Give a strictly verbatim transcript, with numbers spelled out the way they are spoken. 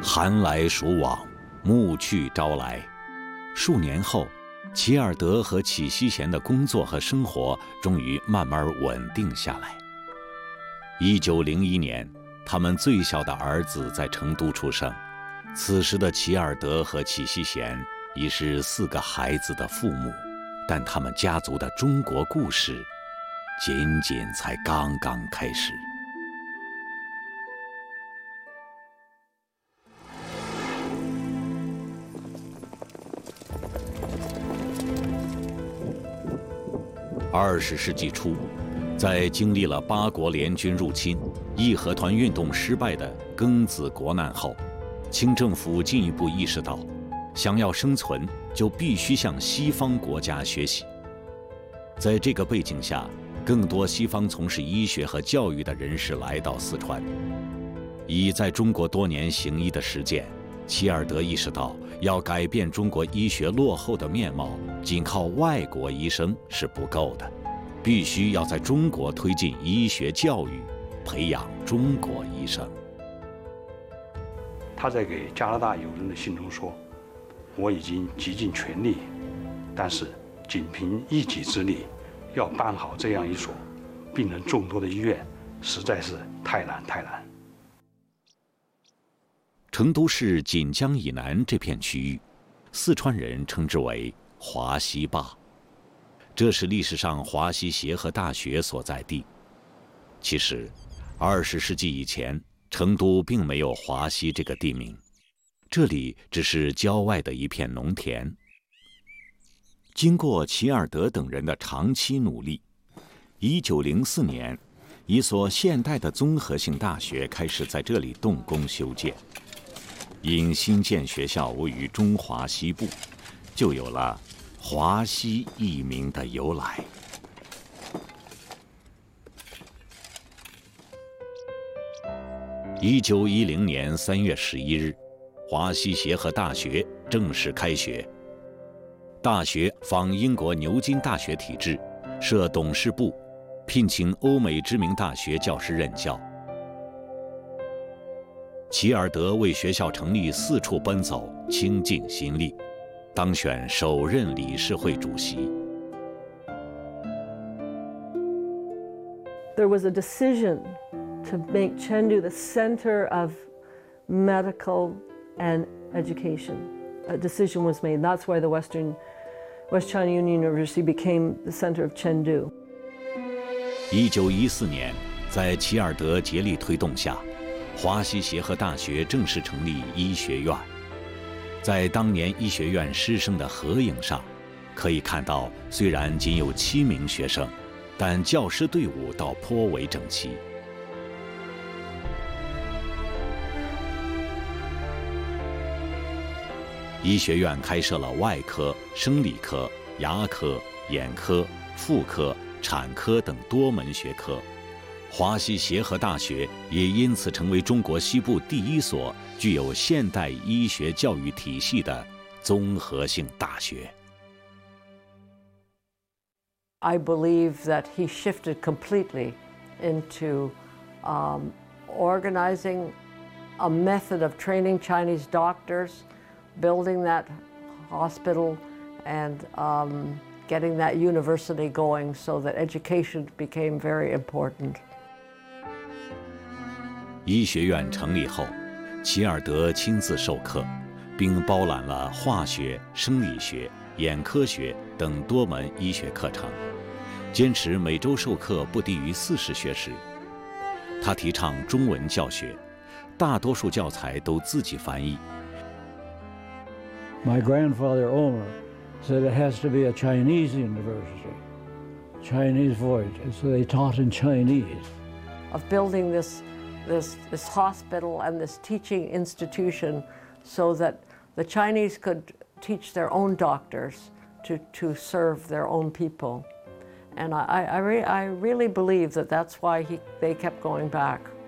寒来暑往，暮去朝来。数年后，齐尔德和启西贤的工作和生活终于慢慢稳定下来。一九零一年，他们最小的儿子在成都出生。此时的齐尔德和启西贤已是四个孩子的父母，但他们家族的中国故事仅仅才刚刚开始。二十世纪初，在经历了八国联军入侵、义和团运动失败的庚子国难后，清政府进一步意识到，想要生存就必须向西方国家学习。在这个背景下，更多西方从事医学和教育的人士来到四川。以在中国多年行医的实践，齐尔德意识到，要改变中国医学落后的面貌，仅靠外国医生是不够的，必须要在中国推进医学教育，培养中国医生。 他在给加拿大友人的信中说：“我已经极尽全力，但是仅凭一己之力，要办好这样一所病人众多的医院，实在是太难太难。” 成都市锦江以南这片区域，四川人称之为华西坝，这是历史上华西协和大学所在地。其实，二十世纪以前，成都并没有华西这个地名，这里只是郊外的一片农田。经过齐尔德等人的长期努力，一九零四年，一所现代的综合性大学开始在这里动工修建。因新建学校位于中华西部，就有了华西一名的由来。一九一零年三月十一日，华西协和大学正式开学。大学仿英国牛津大学体制，设董事部，聘请欧美知名大学教师任教。齐尔德为学校成立四处奔走，倾尽心力，当选首任理事会主席。 There was a decision to make Chengdu the center of medical and education. A decision was made. That's why the Western West China Union University became the center of Chengdu. 一九一四年，在齐尔德竭力推动下，华西协和大学正式成立医学院。在当年医学院师生的合影上，可以看到，虽然仅有七名学生，但教师队伍倒颇为整齐。医学院开设了外科、生理科、牙科、眼科、妇科、产科等多门学科。华西协和大学也因此成为中国西部第一所具有现代医学教育体系的综合性大学。 I believe that he shifted completely into um, organizing a method of training Chinese doctors, building that hospital, and um, getting that university going so that education became very important. 医学院成立后，齐尔德亲自授课，并包揽了化学、生理学、眼科学等多门医学课程，坚持每周授课不低于四十学时。他提倡中文教学，大多数教材都自己翻译。 My grandfather Omer said it has to be a Chinese university, Chinese voice, so they taught in Chinese. Of building this, this, this hospital and this teaching institution so that the Chinese could teach their own doctors to, to serve their own people. And I, I, re I really believe that that's why he, they kept going back.